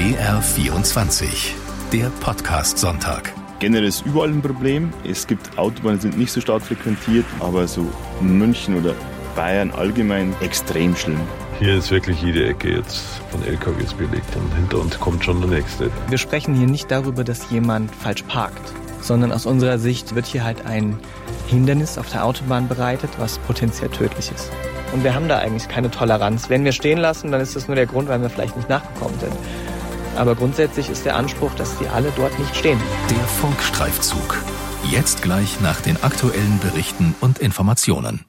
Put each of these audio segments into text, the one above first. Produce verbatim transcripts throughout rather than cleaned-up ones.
B R vierundzwanzig, der Podcast-Sonntag. Generell ist überall ein Problem. Es gibt Autobahnen, die sind nicht so stark frequentiert, aber so München oder Bayern allgemein extrem schlimm. Hier ist wirklich jede Ecke jetzt von L K Ws belegt und hinter uns kommt schon der nächste. Wir sprechen hier nicht darüber, dass jemand falsch parkt, sondern aus unserer Sicht wird hier halt ein Hindernis auf der Autobahn bereitet, was potenziell tödlich ist. Und wir haben da eigentlich keine Toleranz. Wenn wir stehen lassen, dann ist das nur der Grund, weil wir vielleicht nicht nachgekommen sind. Aber grundsätzlich ist der Anspruch, dass die alle dort nicht stehen. Der Funkstreifzug. Jetzt gleich nach den aktuellen Berichten und Informationen.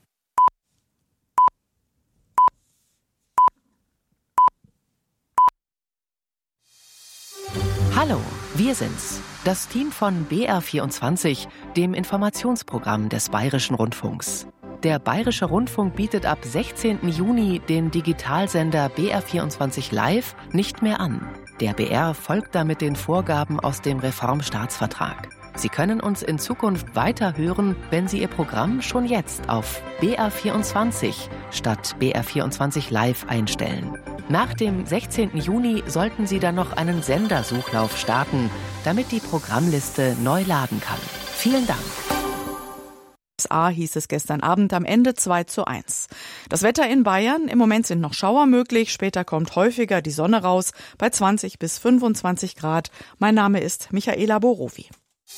Hallo, wir sind's. Das Team von B R vierundzwanzig, dem Informationsprogramm des Bayerischen Rundfunks. Der Bayerische Rundfunk bietet ab sechzehnten Juni den Digitalsender B R vierundzwanzig Live nicht mehr an. Der B R folgt damit den Vorgaben aus dem Reformstaatsvertrag. Sie können uns in Zukunft weiter hören, wenn Sie Ihr Programm schon jetzt auf B R vierundzwanzig statt B R vierundzwanzig Live einstellen. Nach dem sechzehnten Juni sollten Sie dann noch einen Sendersuchlauf starten, damit die Programmliste neu laden kann. Vielen Dank. A hieß es gestern Abend am Ende zwei zu eins. Das Wetter in Bayern, im Moment sind noch Schauer möglich, später kommt häufiger die Sonne raus, bei zwanzig bis fünfundzwanzig Grad. Mein Name ist Michaela Borowi.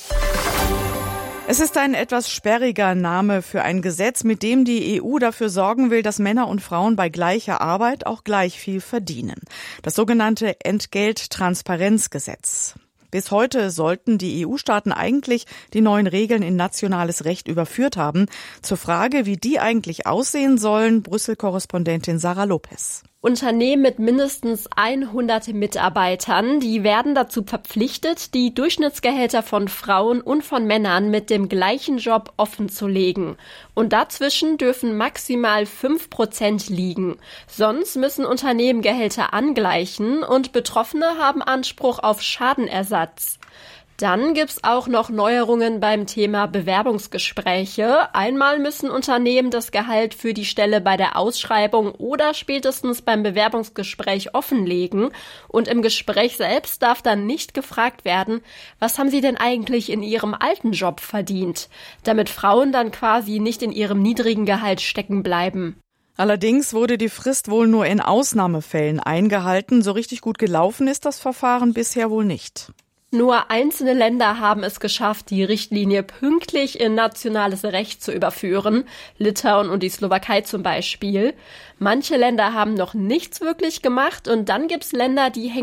Es ist ein etwas sperriger Name für ein Gesetz, mit dem die E U dafür sorgen will, dass Männer und Frauen bei gleicher Arbeit auch gleich viel verdienen. Das sogenannte Entgelttransparenzgesetz. Bis heute sollten die E U-Staaten eigentlich die neuen Regeln in nationales Recht überführt haben. Zur Frage, wie die eigentlich aussehen sollen, Brüssel-Korrespondentin Sarah Lopez. Unternehmen mit mindestens hundert Mitarbeitern, die werden dazu verpflichtet, die Durchschnittsgehälter von Frauen und von Männern mit dem gleichen Job offenzulegen. Und dazwischen dürfen maximal fünf Prozent liegen. Sonst müssen Unternehmen Gehälter angleichen und Betroffene haben Anspruch auf Schadenersatz. Dann gibt's auch noch Neuerungen beim Thema Bewerbungsgespräche. Einmal müssen Unternehmen das Gehalt für die Stelle bei der Ausschreibung oder spätestens beim Bewerbungsgespräch offenlegen. Und im Gespräch selbst darf dann nicht gefragt werden, was haben Sie denn eigentlich in Ihrem alten Job verdient? Damit Frauen dann quasi nicht in ihrem niedrigen Gehalt stecken bleiben. Allerdings wurde die Frist wohl nur in Ausnahmefällen eingehalten. So richtig gut gelaufen ist das Verfahren bisher wohl nicht. Nur einzelne Länder haben es geschafft, die Richtlinie pünktlich in nationales Recht zu überführen. Litauen und die Slowakei zum Beispiel. Manche Länder haben noch nichts wirklich gemacht und dann gibt's Länder, die hängen